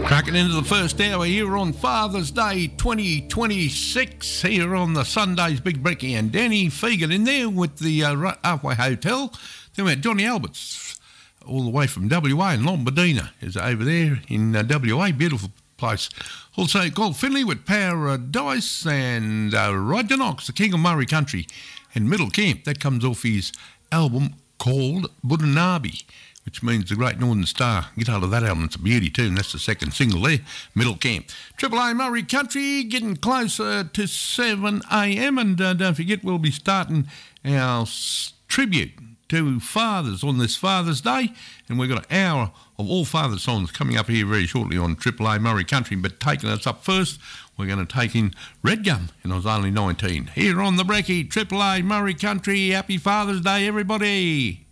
Cracking into the first hour here on Father's Day 2026, here on the Sunday's Big Brecky, and Danny Fegan in there with the Halfway Hotel. Then we had Johnny Alberts, all the way from WA, and Lombardina is over there in WA, beautiful place. Also, Gold Finley with Paradise, and Roger Knox, the King of Murray Country, and Middle Camp. That comes off his album called Budanabi, which means the Great Northern Star. Get hold of that album, it's a beauty too, and that's the second single there, Middle Camp. Triple A Murray Country, getting closer to 7am, and don't forget we'll be starting our tribute to fathers on this Father's Day, and we've got an hour of all father songs coming up here very shortly on Triple A Murray Country, but taking us up first, we're going to take in Red Gum, and I was only 19. Here on the Brecky, Triple A Murray Country, happy Father's Day everybody.